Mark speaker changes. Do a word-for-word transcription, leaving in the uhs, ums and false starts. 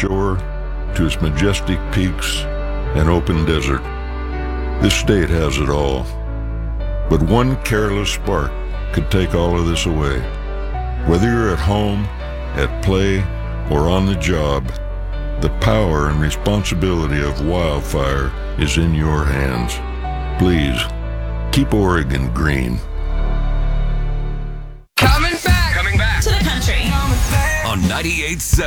Speaker 1: shore to its majestic peaks and open desert. This state has it all. But one careless spark could take all of this away. Whether you're at home, at play, or on the job, the power and responsibility of wildfire is in your hands. Please, keep Oregon green.
Speaker 2: Coming back! Coming back!
Speaker 3: To the country.
Speaker 2: On ninety-eight point seven.